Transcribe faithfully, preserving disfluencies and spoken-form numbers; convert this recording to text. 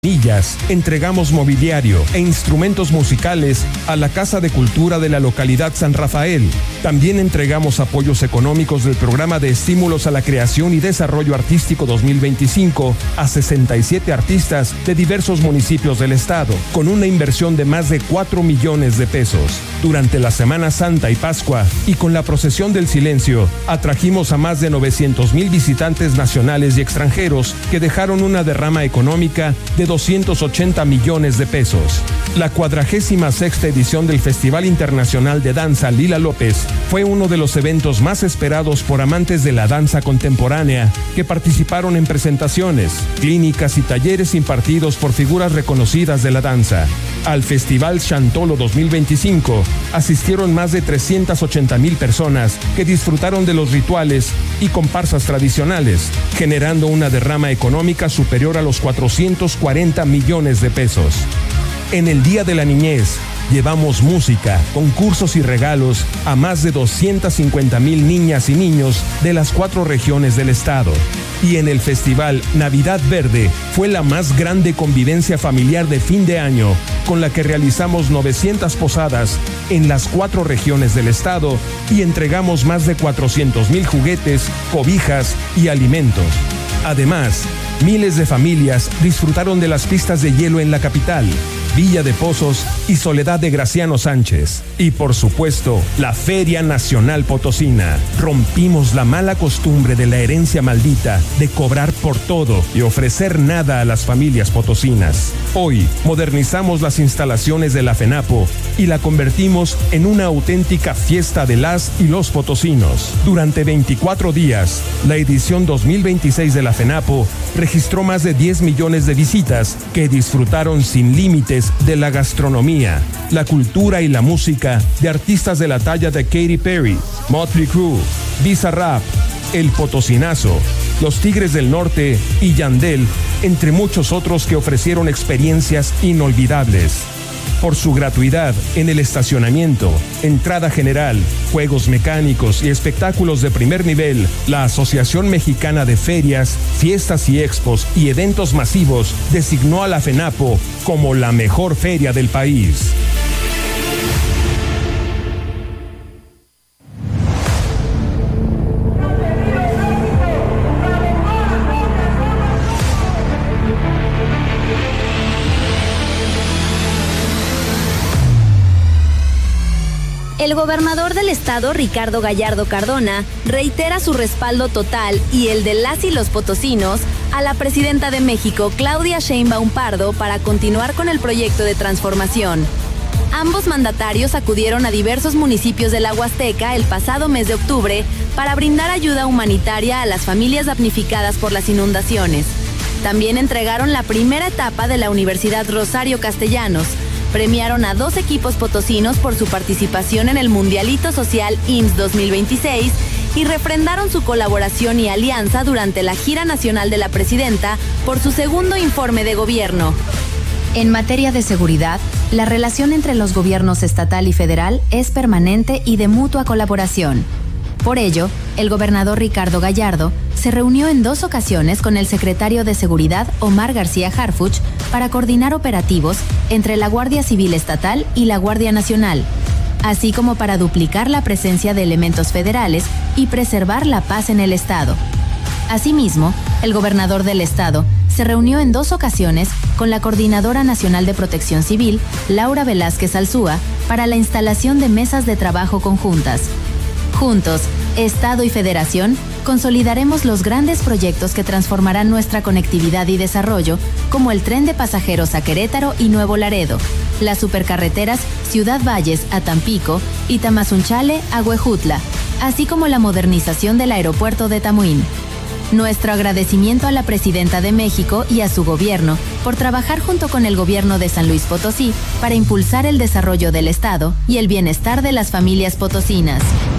Millas, entregamos mobiliario e instrumentos musicales a la Casa de Cultura de la localidad San Rafael. También entregamos apoyos económicos del Programa de Estímulos a la Creación y Desarrollo Artístico dos mil veinticinco a sesenta y siete artistas de diversos municipios del estado, con una inversión de más de cuatro millones de pesos. Durante la Semana Santa y Pascua, y con la Procesión del Silencio, atrajimos a más de novecientos mil visitantes nacionales y extranjeros que dejaron una derrama económica de doscientos ochenta millones de pesos. La cuadragésima sexta edición del Festival Internacional de Danza Lila López fue uno de los eventos más esperados por amantes de la danza contemporánea que participaron en presentaciones, clínicas y talleres impartidos por figuras reconocidas de la danza. Al Festival Chantolo dos mil veinticinco asistieron más de trescientas ochenta mil personas que disfrutaron de los rituales y comparsas tradicionales, generando una derrama económica superior a los cuatrocientos cuarenta millones de pesos. En el Día de la Niñez, llevamos música, concursos y regalos a más de doscientas cincuenta mil niñas y niños de las cuatro regiones del estado. Y en el Festival Navidad Verde fue la más grande convivencia familiar de fin de año, con la que realizamos novecientas posadas en las cuatro regiones del estado y entregamos más de cuatrocientos mil juguetes, cobijas y alimentos. Además, miles de familias disfrutaron de las pistas de hielo en la capital, Villa de Pozos y Soledad de Graciano Sánchez. Y por supuesto, la Feria Nacional Potosina. Rompimos la mala costumbre de la herencia maldita de cobrar por todo y ofrecer nada a las familias potosinas. Hoy, modernizamos las instalaciones de la FENAPO y la convertimos en una auténtica fiesta de las y los potosinos. Durante veinticuatro días, la edición dos mil veintiséis de la FENAPO registró más de diez millones de visitas que disfrutaron sin límites de la gastronomía, la cultura y la música de artistas de la talla de Katy Perry, Motley Crue, Bizarrap, El Potosinazo, Los Tigres del Norte y Yandel, entre muchos otros que ofrecieron experiencias inolvidables. Por su gratuidad en el estacionamiento, entrada general, juegos mecánicos y espectáculos de primer nivel, la Asociación Mexicana de Ferias, Fiestas y Expos y Eventos Masivos designó a la FENAPO como la mejor feria del país. El gobernador del estado, Ricardo Gallardo Cardona, reitera su respaldo total y el de las y los potosinos a la presidenta de México, Claudia Sheinbaum Pardo, para continuar con el proyecto de transformación. Ambos mandatarios acudieron a diversos municipios de la Huasteca el pasado mes de octubre para brindar ayuda humanitaria a las familias damnificadas por las inundaciones. También entregaron la primera etapa de la Universidad Rosario Castellanos. Premiaron a dos equipos potosinos por su participación en el Mundialito Social I M S S dos mil veintiséis y refrendaron su colaboración y alianza durante la gira nacional de la presidenta por su segundo informe de gobierno. En materia de seguridad, la relación entre los gobiernos estatal y federal es permanente y de mutua colaboración. Por ello, el gobernador Ricardo Gallardo se reunió en dos ocasiones con el secretario de Seguridad, Omar García Harfuch, para coordinar operativos entre la Guardia Civil Estatal y la Guardia Nacional, así como para duplicar la presencia de elementos federales y preservar la paz en el estado. Asimismo, el gobernador del estado se reunió en dos ocasiones con la Coordinadora Nacional de Protección Civil, Laura Velázquez Alzúa, para la instalación de mesas de trabajo conjuntas. Juntos, Estado y Federación, consolidaremos los grandes proyectos que transformarán nuestra conectividad y desarrollo, como el tren de pasajeros a Querétaro y Nuevo Laredo, las supercarreteras Ciudad Valles a Tampico y Tamazunchale a Huejutla, así como la modernización del aeropuerto de Tamuín. Nuestro agradecimiento a la Presidenta de México y a su gobierno por trabajar junto con el gobierno de San Luis Potosí para impulsar el desarrollo del Estado y el bienestar de las familias potosinas.